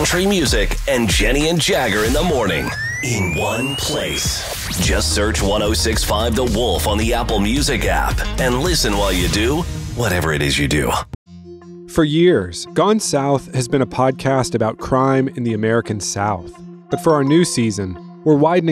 country music and Jenny and Jagger in the morning in one place. Just search 106.5 The Wolf on the Apple Music app and listen while you do whatever it is you do. For years, Gone South has been a podcast about crime in the American South. But for our new season, we're widening